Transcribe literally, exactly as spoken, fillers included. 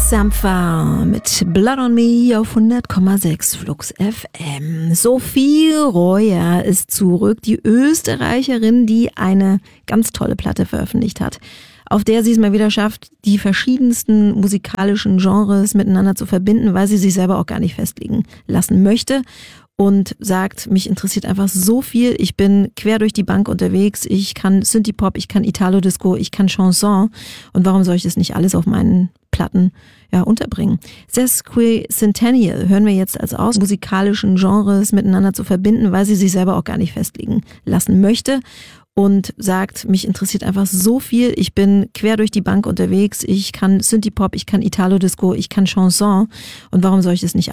Sampha mit Blood on Me auf hundert Komma sechs Flux F M. Sophie Royer ist zurück, die Österreicherin, die eine ganz tolle Platte veröffentlicht hat, auf der sie es mal wieder schafft, die verschiedensten musikalischen Genres miteinander zu verbinden, weil sie sich selber auch gar nicht festlegen lassen möchte. Und sagt, mich interessiert einfach so viel, ich bin quer durch die Bank unterwegs, ich kann Synthie-Pop, ich kann Italo-Disco, ich kann Chanson und warum soll ich das nicht alles auf meinen Platten ja, unterbringen? Sesquicentennial hören wir jetzt als aus, musikalischen Genres miteinander zu verbinden, weil sie sich selber auch gar nicht festlegen lassen möchte. Und sagt, mich interessiert einfach so viel, ich bin quer durch die Bank unterwegs, ich kann Synthie-Pop, ich kann Italo-Disco, ich kann Chanson und warum soll ich das nicht